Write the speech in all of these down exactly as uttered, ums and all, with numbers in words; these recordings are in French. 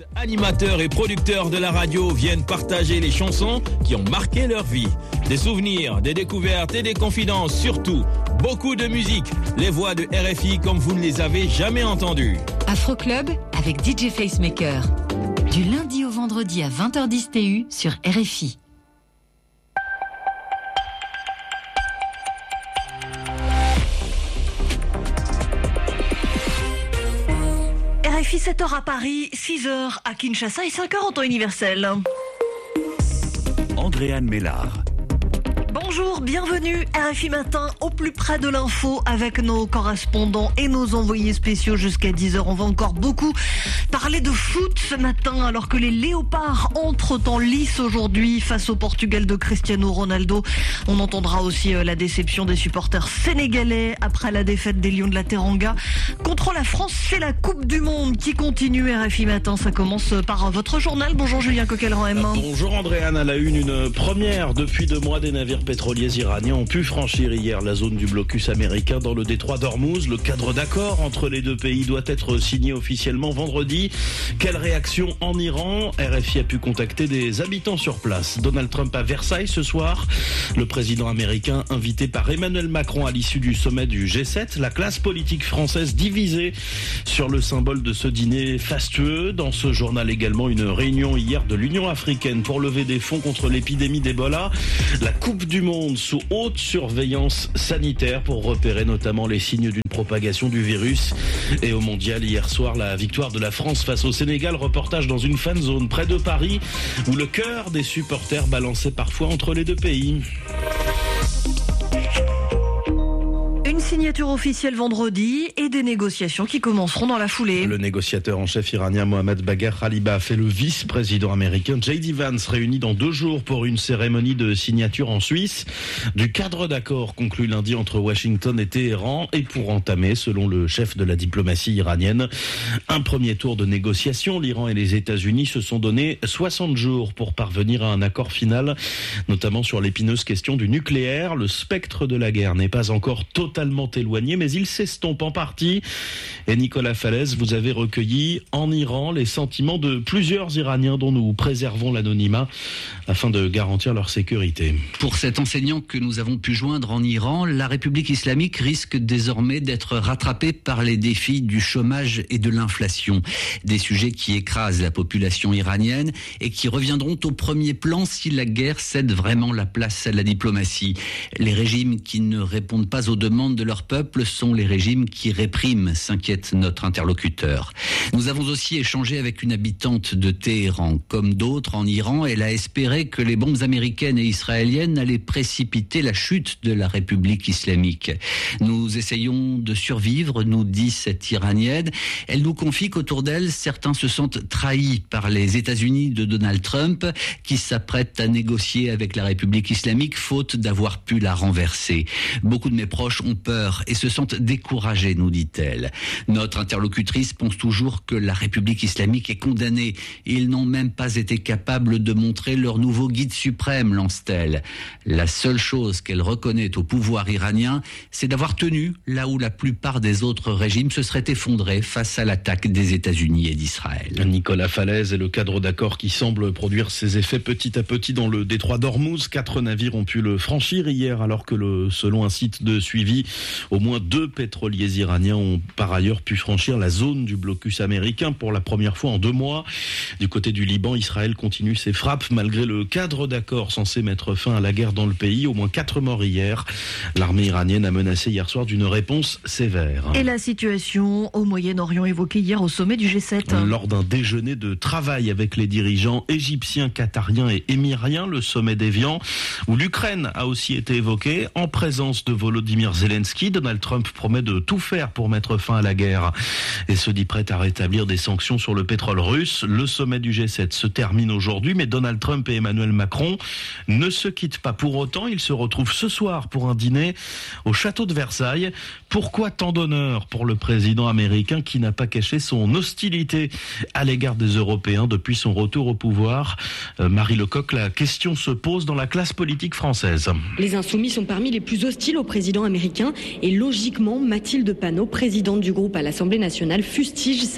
Animateurs et producteurs de la radio viennent partager les chansons qui ont marqué leur vie. Des souvenirs, des découvertes et des confidences, surtout beaucoup de musique. Les voix de R F I comme vous ne les avez jamais entendues. Afro Club avec D J Facemaker. Du lundi au vendredi à vingt heures dix T U sur R F I. R F I sept heures à Paris, six heures à Kinshasa et cinq heures en temps universel. Andréane Mélard. Bonjour, bienvenue R F I Matin au plus près de l'info avec nos correspondants et nos envoyés spéciaux jusqu'à dix heures. On va encore beaucoup parler de foot ce matin alors que les Léopards entrent en lice aujourd'hui face au Portugal de Cristiano Ronaldo. On entendra aussi la déception des supporters sénégalais après la défaite des Lions de la Teranga. Contre la France, c'est la Coupe du Monde qui continue. R F I Matin, ça commence par votre journal. Bonjour Julien Coquelin-M. Bonjour Andréane, à la une, une première depuis deux mois, des navires pétroliers iraniens ont pu franchir hier la zone du blocus américain dans le détroit d'Ormuz. Le cadre d'accord entre les deux pays doit être signé officiellement vendredi. Quelle réaction en Iran? R F I a pu contacter des habitants sur place. Donald Trump à Versailles ce soir. Le président américain invité par Emmanuel Macron à l'issue du sommet du G sept. La classe politique française divisée sur le symbole de ce dîner fastueux. Dans ce journal également, une réunion hier de l'Union africaine pour lever des fonds contre l'épidémie d'Ebola. La Coupe du Monde sous haute surveillance sanitaire pour repérer notamment les signes d'une propagation du virus. Et au mondial, hier soir, la victoire de la France face au Sénégal. Reportage dans une fan zone près de Paris où le cœur des supporters balançait parfois entre les deux pays. Signature officielle vendredi et des négociations qui commenceront dans la foulée. Le négociateur en chef iranien Mohammad Bagher Khalibaf et le vice-président américain J D Vance réunis dans deux jours pour une cérémonie de signature en Suisse du cadre d'accord conclu lundi entre Washington et Téhéran et pour entamer, selon le chef de la diplomatie iranienne, un premier tour de négociation. L'Iran et les États-Unis se sont donné soixante jours pour parvenir à un accord final, notamment sur l'épineuse question du nucléaire. Le spectre de la guerre n'est pas encore totalement éloigné, mais il s'estompe en partie. Et Nicolas Falaise, vous avez recueilli en Iran les sentiments de plusieurs Iraniens dont nous préservons l'anonymat afin de garantir leur sécurité. Pour cet enseignant que nous avons pu joindre en Iran, la République islamique risque désormais d'être rattrapée par les défis du chômage et de l'inflation. Des sujets qui écrasent la population iranienne et qui reviendront au premier plan si la guerre cède vraiment la place à la diplomatie. Les régimes qui ne répondent pas aux demandes de leur peuple sont les régimes qui répriment, s'inquiète notre interlocuteur. Nous avons aussi échangé avec une habitante de Téhéran. Comme d'autres en Iran, elle a espéré que les bombes américaines et israéliennes allaient précipiter la chute de la République islamique. Nous essayons de survivre, nous dit cette Iranienne. Elle nous confie qu'autour d'elle, certains se sentent trahis par les États-Unis de Donald Trump, qui s'apprêtent à négocier avec la République islamique, faute d'avoir pu la renverser. Beaucoup de mes proches ont peur et se sentent découragés, nous dit-elle. Notre interlocutrice pense toujours que la République islamique est condamnée. Ils n'ont même pas été capables de montrer leur nouveau guide suprême, lance-t-elle. La seule chose qu'elle reconnaît au pouvoir iranien, c'est d'avoir tenu là où la plupart des autres régimes se seraient effondrés face à l'attaque des États-Unis et d'Israël. Nicolas Falaise et le cadre d'accord qui semble produire ses effets petit à petit dans le détroit d'Ormuz. Quatre navires ont pu le franchir hier alors que le, selon un site de suivi, au moins deux pétroliers iraniens ont par ailleurs pu franchir la zone du blocus américain pour la première fois en deux mois. Du côté du Liban, Israël continue ses frappes malgré le cadre d'accord censé mettre fin à la guerre dans le pays. Au moins quatre morts hier. L'armée iranienne a menacé hier soir d'une réponse sévère. Et la situation au Moyen-Orient évoquée hier au sommet du G sept. Lors d'un déjeuner de travail avec les dirigeants égyptiens, qatariens et émiriens, le sommet d'Évian, où l'Ukraine a aussi été évoquée en présence de Volodymyr Zelensky. Donald Trump promet de tout faire pour mettre fin à la guerre et se dit prêt à rétablir des sanctions sur le pétrole russe. Le sommet du G sept se termine aujourd'hui, mais Donald Trump et Emmanuel Macron ne se quittent pas pour autant. Ils se retrouvent ce soir pour un dîner au château de Versailles. Pourquoi tant d'honneur pour le président américain qui n'a pas caché son hostilité à l'égard des Européens depuis son retour au pouvoir? euh, Marie Lecoq, la question se pose dans la classe politique française. Les Insoumis sont parmi les plus hostiles au président américain et logiquement, Mathilde Panot, présidente du groupe à l'Assemblée nationale, fustige sa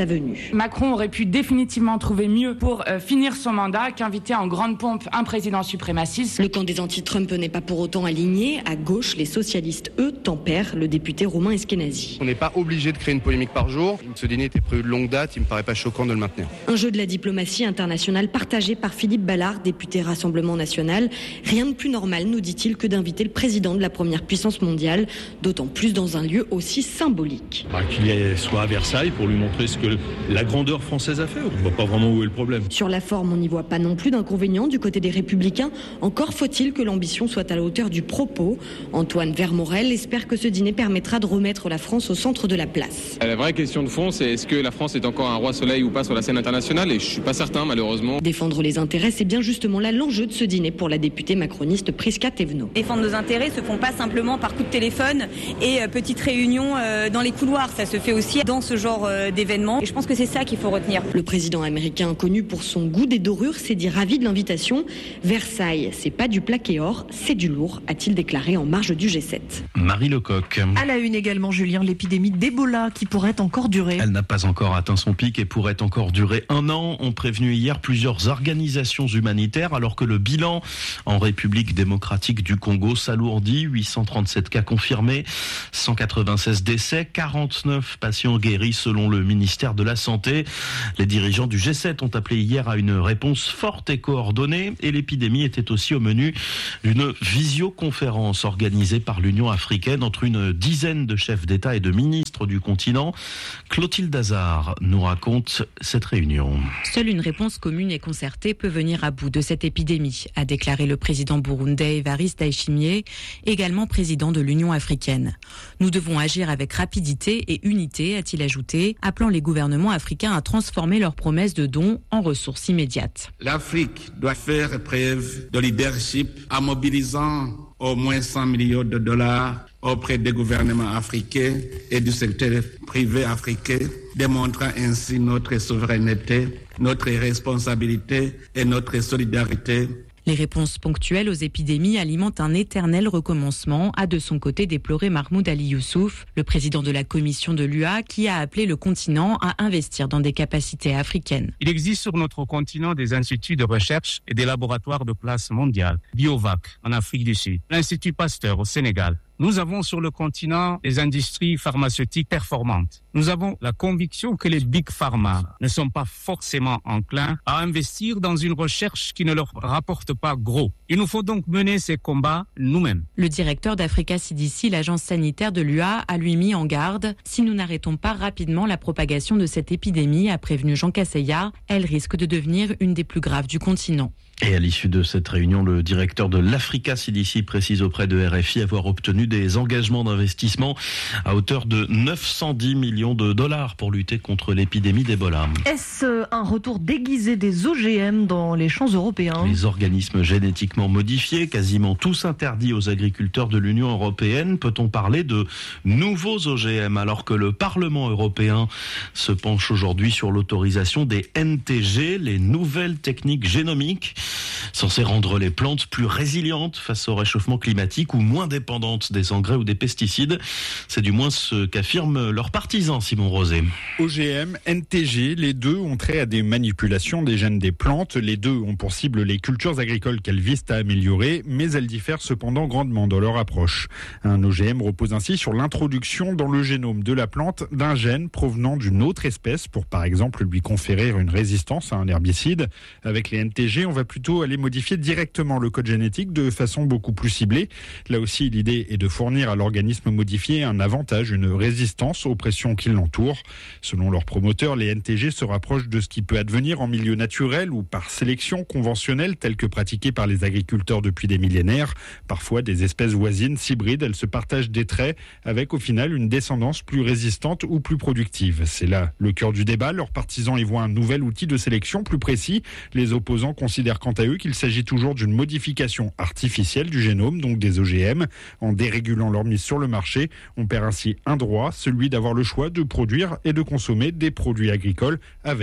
venue. Macron aurait pu définitivement trouver mieux pour euh, finir son mandat qu'inviter en grande pompe un président suprémaciste. Le camp des anti-Trump n'est pas pour autant aligné. À gauche, les socialistes, eux, tempèrent, le député Romain Eskenazi. On n'est pas obligé de créer une polémique par jour. Ce dîner était prévu de longue date, il me paraît pas choquant de le maintenir. Un jeu de la diplomatie internationale partagé par Philippe Ballard, député Rassemblement National. Rien de plus normal, nous dit-il, que d'inviter le président de la première puissance mondiale, d'autant plus dans un lieu aussi symbolique. Bah, qu'il soit à Versailles pour lui montrer ce que la grandeur française a fait. On ne voit pas vraiment où est le problème. Sur la forme, on n'y voit pas non plus d'inconvénients du côté des Républicains. Encore faut-il que l'ambition soit à la hauteur du propos. Antoine Vermorel espère que ce dîner permettra de remettre la France au centre de la place. La vraie question de fond, c'est est-ce que la France est encore un roi soleil ou pas sur la scène internationale ? Et je suis pas certain, malheureusement. Défendre les intérêts, c'est bien justement là l'enjeu de ce dîner pour la députée macroniste Prisca Thévenot. Défendre nos intérêts se font pas simplement par coup de téléphone et euh, petites réunions euh, dans les couloirs. Ça se fait aussi dans ce genre euh, d'événements. Et je pense que c'est ça qu'il faut retenir. Le président américain, connu pour son goût des dorures, s'est dit ravi de l'invitation. Versailles, c'est pas du plaqué or, c'est du lourd, a-t-il déclaré en marge du G sept. Marie Lecoq. À la une également, Julien, l'épidémie d'Ebola qui pourrait encore durer. Elle n'a pas encore atteint son pic et pourrait encore durer un an, ont prévenu hier plusieurs organisations humanitaires, alors que le bilan en République démocratique du Congo s'alourdit. huit cent trente-sept cas confirmés, cent quatre-vingt-seize décès, quarante-neuf patients guéris selon le ministère de la Santé. Les dirigeants du G sept ont appelé hier à une réponse forte et coordonnée, et l'épidémie était aussi au menu d'une visioconférence organisée par l'Union africaine entre une dizaine de chefs d'État et de ministres du continent. Clotilde Hazard nous raconte cette réunion. Seule une réponse commune et concertée peut venir à bout de cette épidémie, a déclaré le président burundais Evariste Ndayishimiye, également président de l'Union africaine. Nous devons agir avec rapidité et unité, a-t-il ajouté, appelant les gouvernements africains à transformer leurs promesses de dons en ressources immédiates. L'Afrique doit faire preuve de leadership en mobilisant au moins cent millions de dollars auprès des gouvernements africains et du secteur privé africain, démontrant ainsi notre souveraineté, notre responsabilité et notre solidarité. Les réponses ponctuelles aux épidémies alimentent un éternel recommencement, a de son côté déploré Mahmoud Ali Youssouf, le président de la commission de l'U A, qui a appelé le continent à investir dans des capacités africaines. Il existe sur notre continent des instituts de recherche et des laboratoires de place mondiale. Biovac en Afrique du Sud, l'Institut Pasteur au Sénégal. Nous avons sur le continent des industries pharmaceutiques performantes. Nous avons la conviction que les big pharma ne sont pas forcément enclins à investir dans une recherche qui ne leur rapporte pas gros. Il nous faut donc mener ces combats nous-mêmes. Le directeur d'Africa C D C, l'agence sanitaire de l'U A, a lui mis en garde. Si nous n'arrêtons pas rapidement la propagation de cette épidémie, a prévenu Jean Casseya, elle risque de devenir une des plus graves du continent. Et à l'issue de cette réunion, le directeur de l'Africa C D C précise auprès de R F I avoir obtenu des engagements d'investissement à hauteur de neuf cent dix millions de dollars pour lutter contre l'épidémie d'Ebola. Est-ce un retour déguisé des O G M dans les champs européens ? Les organismes génétiquement modifiés, quasiment tous interdits aux agriculteurs de l'Union européenne. Peut-on parler de nouveaux O G M alors que le Parlement européen se penche aujourd'hui sur l'autorisation des N T G, les nouvelles techniques génomiques, censées rendre les plantes plus résilientes face au réchauffement climatique ou moins dépendantes des engrais ou des pesticides. C'est du moins ce qu'affirment leurs partisans, Simon Rosé. O G M, N T G, les deux ont trait à des manipulations des gènes des plantes. Les deux ont pour cible les cultures agricoles qu'elles visent à améliorer, mais elles diffèrent cependant grandement dans leur approche. Un O G M repose ainsi sur l'introduction dans le génome de la plante d'un gène provenant d'une autre espèce pour par exemple lui conférer une résistance à un herbicide. Avec les N T G, on va plutôt aller modifier directement le code génétique de façon beaucoup plus ciblée. Là aussi, l'idée est de fournir à l'organisme modifié un avantage, une résistance aux pressions qui l'entourent. Selon leurs promoteurs, les N T G se rapprochent de ce qui peut advenir en milieu naturel ou par sélection conventionnelle telle que pratiquée par les agriculteurs depuis des millénaires. Parfois, des espèces voisines s'hybrident, elles se partagent des traits avec au final une descendance plus résistante ou plus productive. C'est là le cœur du débat. Leurs partisans y voient un nouvel outil de sélection plus précis. Les opposants considèrent quant à eux qu'il s'agit toujours d'une modification artificielle du génome, donc des O G M. En dérégulant leur mise sur le marché, on perd ainsi un droit, celui d'avoir le choix de produire et de consommer des produits agricoles avec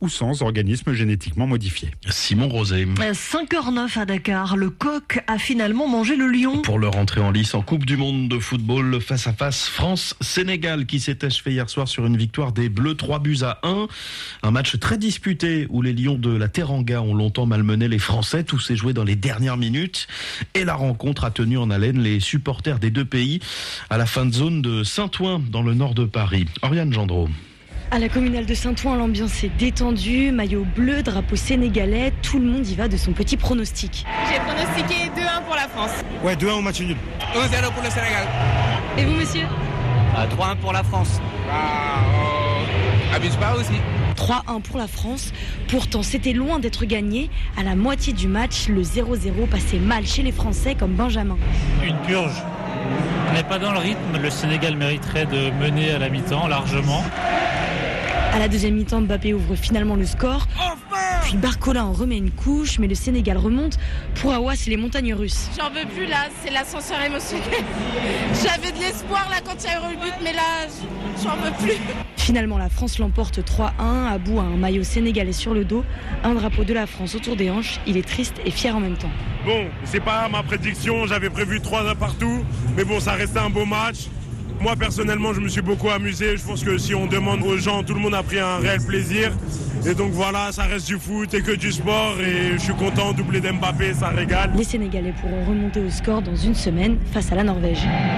ou sans organismes génétiquement modifiés. Simon Rosé. cinq heures neuf à Dakar, le coq a finalement mangé le lion. Pour leur entrée en lice en Coupe du Monde de football, le face-à-face France-Sénégal qui s'est achevé hier soir sur une victoire des Bleus, trois buts à un. Un match très disputé où les Lions de la Teranga ont longtemps malmené les Français. Tout s'est joué dans les dernières minutes. Et la rencontre a tenu en haleine les supporters des deux pays à la fin de zone de Saint-Ouen, dans le nord de Paris. Oriane Gendreau. À la communale de Saint-Ouen, l'ambiance est détendue, maillot bleu, drapeau sénégalais, tout le monde y va de son petit pronostic. J'ai pronostiqué deux un pour la France. Ouais, deux un au match nul. un zéro pour le Sénégal. Et vous, monsieur? ah, trois un pour la France. Bah, euh, abuse pas aussi. trois un pour la France. Pourtant, c'était loin d'être gagné. À la moitié du match, le zéro zéro passait mal chez les Français comme Benjamin. Une purge. On n'est pas dans le rythme. Le Sénégal mériterait de mener à la mi-temps largement. À la deuxième mi-temps, Mbappé ouvre finalement le score. Puis Barcola en remet une couche, mais le Sénégal remonte. Pour Awa, c'est les montagnes russes. J'en veux plus là, c'est l'ascenseur émotionnel. J'avais de l'espoir là quand il y a eu le but, mais là, j'en veux plus. Finalement, la France l'emporte trois un. Abou a un maillot sénégalais sur le dos, un drapeau de la France autour des hanches. Il est triste et fier en même temps. Bon, c'est pas ma prédiction, j'avais prévu trois un partout, mais bon, ça restait un beau match. Moi, personnellement, je me suis beaucoup amusé. Je pense que si on demande aux gens, tout le monde a pris un réel plaisir. Et donc voilà, ça reste du foot et que du sport. Et je suis content, doublé d'Mbappé, ça régale. Les Sénégalais pourront remonter au score dans une semaine face à la Norvège.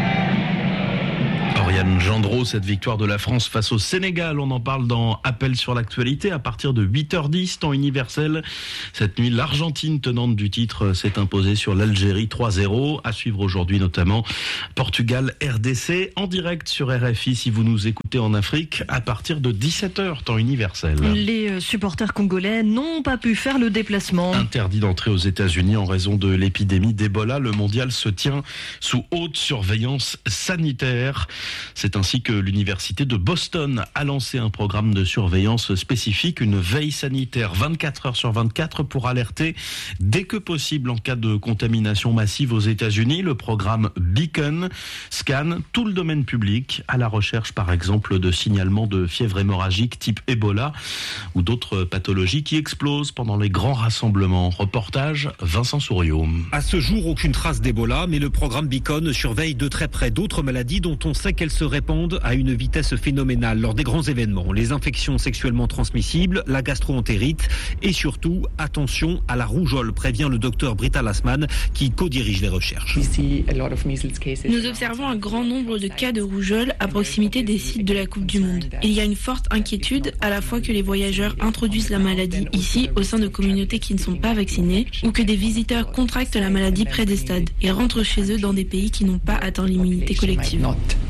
Oriane Gendreau, cette victoire de la France face au Sénégal, on en parle dans Appel sur l'actualité à partir de huit heures dix, temps universel. Cette nuit, l'Argentine, tenante du titre, s'est imposée sur l'Algérie trois zéro. À suivre aujourd'hui notamment Portugal-R D C en direct sur R F I si vous nous écoutez en Afrique à partir de dix-sept heures, temps universel. Les supporters congolais n'ont pas pu faire le déplacement. Interdit d'entrer aux États-Unis en raison de l'épidémie d'Ebola, le mondial se tient sous haute surveillance sanitaire. C'est ainsi que l'université de Boston a lancé un programme de surveillance spécifique, une veille sanitaire vingt-quatre heures sur vingt-quatre pour alerter dès que possible en cas de contamination massive aux États-Unis. Le programme Beacon scanne tout le domaine public à la recherche par exemple de signalements de fièvre hémorragique type Ebola ou d'autres pathologies qui explosent pendant les grands rassemblements. Reportage Vincent Souriau. À ce jour, aucune trace d'Ebola, mais le programme Beacon surveille de très près d'autres maladies dont on sait qu'elles se répandent à une vitesse phénoménale lors des grands événements. Les infections sexuellement transmissibles, la gastro-entérite et surtout, attention à la rougeole, prévient le docteur Britta Lassmann qui co-dirige les recherches. Nous observons un grand nombre de cas de rougeole à proximité des sites de la Coupe du Monde. Il y a une forte inquiétude à la fois que les voyageurs introduisent la maladie ici au sein de communautés qui ne sont pas vaccinées ou que des visiteurs contractent la maladie près des stades et rentrent chez eux dans des pays qui n'ont pas atteint l'immunité collective.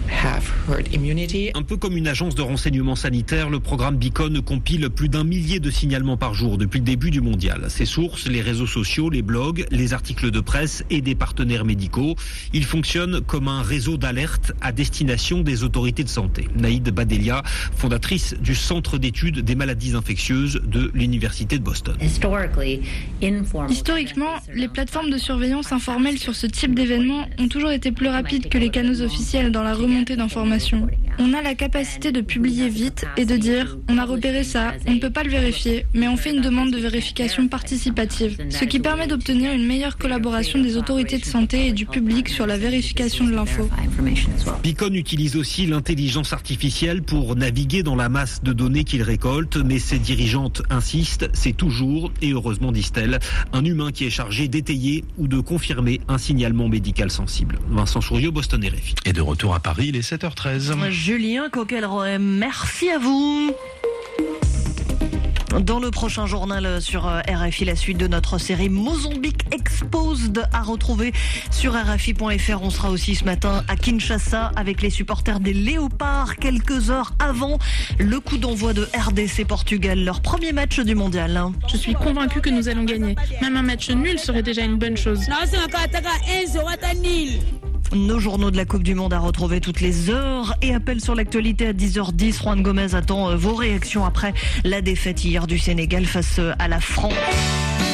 Un peu comme une agence de renseignement sanitaire, le programme Beacon compile plus d'un millier de signalements par jour depuis le début du mondial. Ses sources, les réseaux sociaux, les blogs, les articles de presse et des partenaires médicaux. Il fonctionne comme un réseau d'alerte à destination des autorités de santé. Naïd Badelia, fondatrice du Centre d'études des maladies infectieuses de l'Université de Boston. Historiquement, les plateformes de surveillance informelles sur ce type d'événements ont toujours été plus rapides que les canaux officiels dans la remontée d'informations. On a la capacité de publier vite et de dire « on a repéré ça, on ne peut pas le vérifier, mais on fait une demande de vérification participative », ce qui permet d'obtenir une meilleure collaboration des autorités de santé et du public sur la vérification de l'info. Beacon utilise aussi l'intelligence artificielle pour naviguer dans la masse de données qu'il récolte, mais ses dirigeantes insistent, c'est toujours, et heureusement disent-elles, un humain qui est chargé d'étayer ou de confirmer un signalement médical sensible. Vincent Souriau, Boston R F I. Et de retour à Paris, il est sept heures treize. Julien Coquelroy, merci à vous. Dans le prochain journal sur R F I, la suite de notre série Mozambique Exposed à retrouver sur R F I point F R. On sera aussi ce matin à Kinshasa avec les supporters des Léopards quelques heures avant le coup d'envoi de R D C Portugal, leur premier match du mondial. Je suis convaincu que nous allons gagner. Même un match nul serait déjà une bonne chose. Nos journaux de la Coupe du Monde à retrouver toutes les heures et appel sur l'actualité à dix heures dix. Juan Gomez attend vos réactions après la défaite hier du Sénégal face à la France.